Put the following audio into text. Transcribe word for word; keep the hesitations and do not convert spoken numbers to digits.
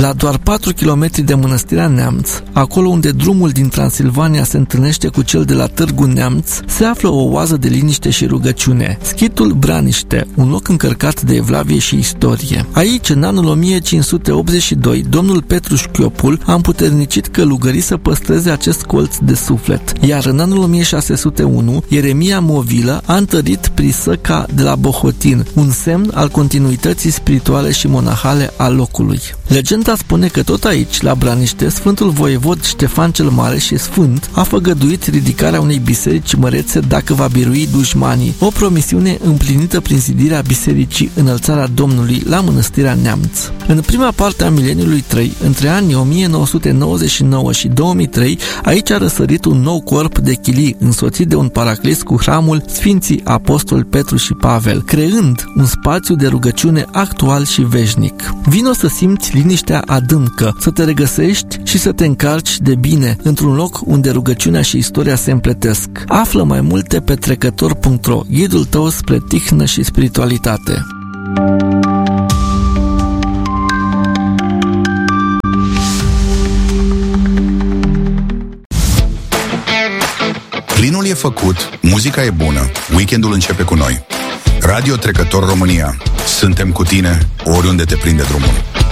La doar patru kilometri de Mănăstirea Neamț, acolo unde drumul din Transilvania se întâlnește cu cel de la Târgu Neamț, se află o oază de liniște și rugăciune, Schitul Braniște, un loc încărcat de evlavie și istorie. Aici, în anul o mie cinci sute optzeci și doi, domnul Petru Șchiopul a împuternicit călugării să păstreze acest colț de suflet, iar în anul o mie șase sute unu, Ieremia Movilă a întărit Prisăca de la Bohotin, un semn al continuității spirituale și monahale a locului. Legenda spune că tot aici, la Braniște, Sfântul Voievod Ștefan cel Mare și Sfânt a făgăduit ridicarea unei biserici mărețe dacă va birui dușmanii, o promisiune împlinită prin zidirea bisericii Înălțarea Domnului la Mănăstirea Neamț. În prima parte a mileniului trei, între anii o mie nouă sute nouăzeci și nouă și două mii trei, aici a răsărit un nou corp de chilii însoțit de un paraclis cu hramul Sfinții Apostoli Petru și Pavel, creând un spațiu de rugăciune actual și veșnic. Vino să simți liniștea adâncă, să te regăsești și să te încarci de bine într-un loc unde rugăciunea și istoria se împletesc. Află mai multe pe trecător punct ro, ghidul tău spre tihnă și spiritualitate. Plinul e făcut, muzica e bună, weekendul începe cu noi. Radio Trecător România. Suntem cu tine oriunde te prinde drumul.